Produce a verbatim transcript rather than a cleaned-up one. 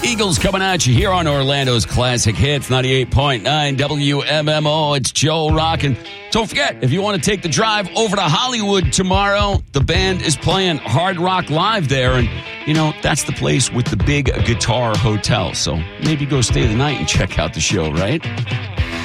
Eagles coming at you here on Orlando's Classic Hits, ninety-eight point nine W M M O. It's Joe Rockin'. Don't forget, if you want to take the drive over to Hollywood tomorrow, the band is playing Hard Rock Live there. And, you know, that's the place with the big guitar hotel. So maybe go stay the night and check out the show, right?